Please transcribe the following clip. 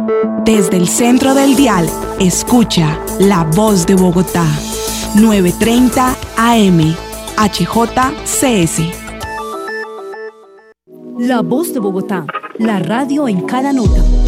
Desde el centro del dial, escucha La Voz de Bogotá, 9:30 AM, HJCS. La Voz de Bogotá, la radio en cada nota.